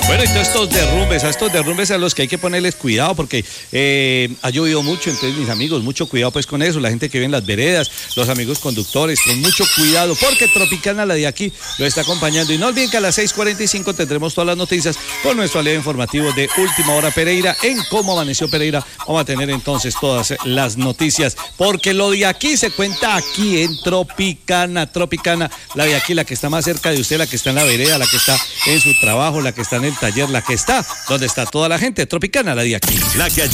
Bueno, y todos estos derrumbes a los que hay que ponerles cuidado porque ha llovido mucho, entonces mis amigos, mucho cuidado pues con eso, la gente que vive en las veredas, los amigos conductores, con mucho cuidado, porque Tropicana, la de aquí, lo está acompañando. Y no olviden que a las 6:45 tendremos todas las noticias con nuestro aliado informativo de Última Hora Pereira. En Cómo Amaneció Pereira vamos a tener entonces todas las noticias, porque lo de aquí se cuenta aquí en Tropicana, la de aquí, la que está más cerca de usted, la que está en la vereda, la que está en su trabajo, la que está en el taller, la que está donde está toda la gente. Tropicana, la de aquí. La que ayuda